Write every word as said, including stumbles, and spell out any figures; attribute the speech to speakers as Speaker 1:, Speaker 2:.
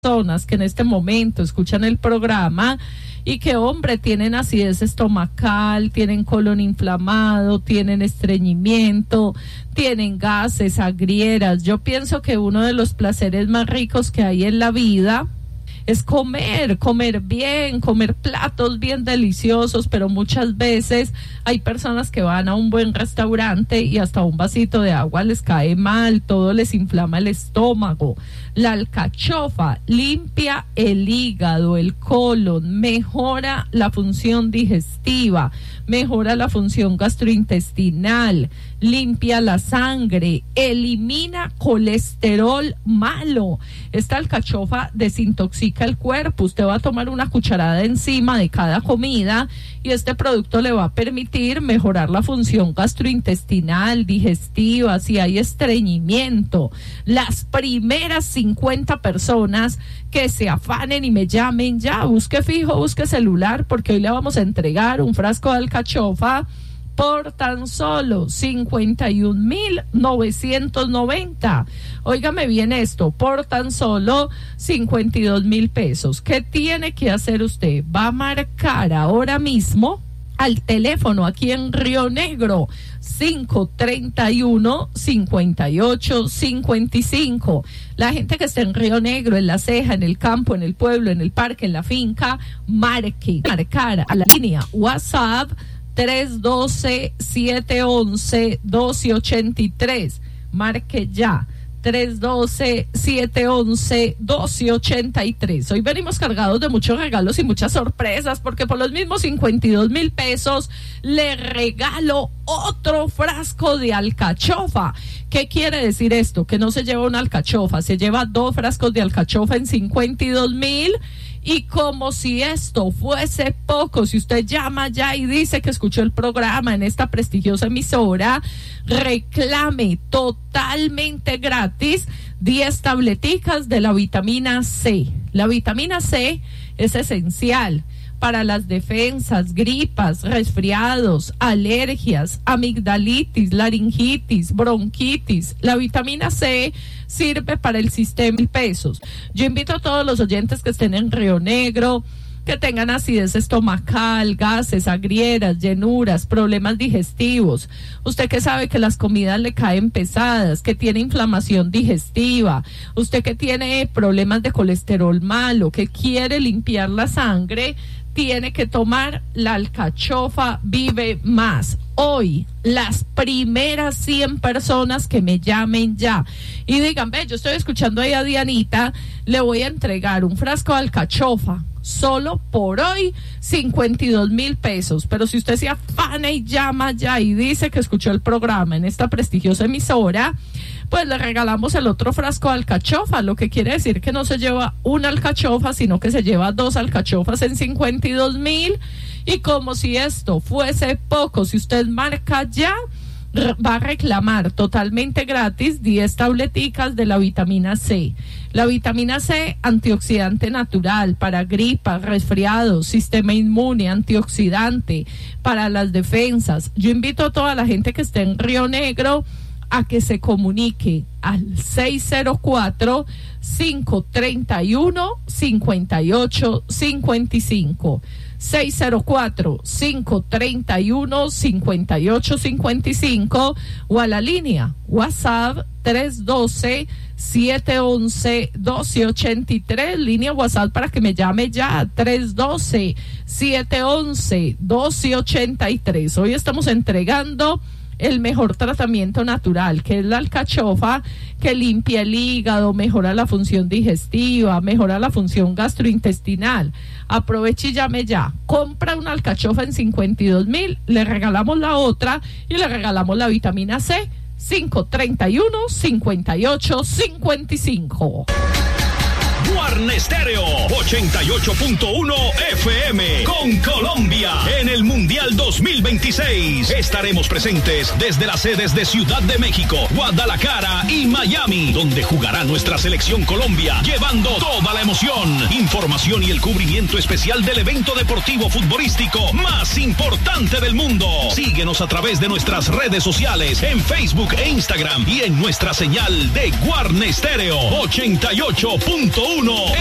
Speaker 1: personas que en este momento escuchan el programa y que, hombre, tienen acidez estomacal, tienen colon inflamado, tienen estreñimiento, tienen gases, agrieras. Yo pienso que uno de los placeres más ricos que hay en la vida es comer, comer bien, comer platos bien deliciosos, pero muchas veces hay personas que van a un buen restaurante y hasta un vasito de agua les cae mal, todo les inflama el estómago. La alcachofa limpia el hígado, el colon, mejora la función digestiva, mejora la función gastrointestinal, limpia la sangre, elimina colesterol malo. Esta alcachofa desintoxica el cuerpo. Usted va a tomar una cucharada encima de cada comida y este producto le va a permitir mejorar la función gastrointestinal, digestiva, si hay estreñimiento. Las primeras cincuenta personas que se afanen y me llamen ya, busque fijo, busque celular, porque hoy le vamos a entregar un frasco de alcachofa por tan solo cincuenta y un mil novecientos noventa. Óigame bien esto, por tan solo cincuenta y dos mil pesos. ¿Qué tiene que hacer usted? Va a marcar ahora mismo al teléfono aquí en Río Negro, cinco treinta y uno, cincuenta y ocho cincuenta y cinco. La gente que está en Río Negro, en La Ceja, en el campo, en el pueblo, en el parque, en la finca, marque, marcar a la línea WhatsApp tres uno dos, siete uno uno, dos ocho tres. Marque ya. tres uno dos, siete uno uno, dos ocho tres. Hoy venimos cargados de muchos regalos y muchas sorpresas, porque por los mismos cincuenta y dos mil pesos le regalo otro frasco de alcachofa. ¿Qué quiere decir esto? Que no se lleva una alcachofa, se lleva dos frascos de alcachofa en cincuenta y dos mil. Y como si esto fuese poco, si usted llama ya y dice que escuchó el programa en esta prestigiosa emisora, reclame totalmente gratis diez tableticas de la vitamina C. La vitamina C es esencial para las defensas, gripas, resfriados, alergias, amigdalitis, laringitis, bronquitis. La vitamina C sirve para el sistema de pesos. Yo invito a todos los oyentes que estén en Río Negro, que tengan acidez estomacal, gases, agrieras, llenuras, problemas digestivos. Usted que sabe que las comidas le caen pesadas, que tiene inflamación digestiva, usted que tiene problemas de colesterol malo, que quiere limpiar la sangre, tiene que tomar la alcachofa Vive Más. Hoy, las primeras cien personas que me llamen ya y digan, ve, yo estoy escuchando ahí a Dianita, le voy a entregar un frasco de alcachofa. Solo por hoy, cincuenta y dos mil pesos. Pero si usted se afana y llama ya y dice que escuchó el programa en esta prestigiosa emisora, pues le regalamos el otro frasco de alcachofa, lo que quiere decir que no se lleva una alcachofa, sino que se lleva dos alcachofas en cincuenta y dos mil. Y como si esto fuese poco, si usted marca ya, va a reclamar totalmente gratis diez tableticas de la vitamina C. La vitamina C, antioxidante natural para gripas, resfriados, sistema inmune, antioxidante para las defensas. Yo invito a toda la gente que esté en Río Negro a que se comunique al seis cero cuatro, cinco tres uno, cinco ocho cinco cinco. seis cero cuatro, cinco tres uno, cinco ocho cinco cinco o a la línea WhatsApp tres uno dos, siete uno uno, dos ocho tres, línea WhatsApp para que me llame ya, tres uno dos, siete uno uno, dos ocho tres. Hoy estamos entregando el mejor tratamiento natural, que es la alcachofa, que limpia el hígado, mejora la función digestiva, mejora la función gastrointestinal. Aproveche y llame ya. Compra una alcachofa en cincuenta y dos mil, le regalamos la otra y le regalamos la vitamina C, cinco tres uno, cinco ocho cinco cinco.
Speaker 2: Guarne Stereo ochenta y ocho punto uno F M con Colombia en el Mundial dos mil veintiséis. Estaremos presentes desde las sedes de Ciudad de México, Guadalajara y Miami, donde jugará nuestra selección Colombia, llevando toda la emoción, información y el cubrimiento especial del evento deportivo futbolístico más importante del mundo. Síguenos a través de nuestras redes sociales en Facebook e Instagram y en nuestra señal de Guarne Stereo ochenta y ocho punto uno